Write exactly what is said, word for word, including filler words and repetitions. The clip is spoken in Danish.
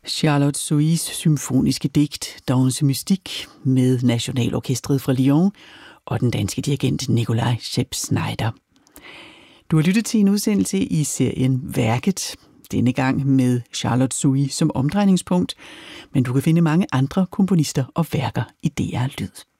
Charlotte Sohis symfoniske digt Danse Mystique med Nationalorkestret fra Lyon og den danske dirigent Nikolaj Schaep-Znaider. Du har lyttet til en udsendelse i serien Værket, denne gang med Charlotte Sohi som omdrejningspunkt, men du kan finde mange andre komponister og værker i D R Lyd.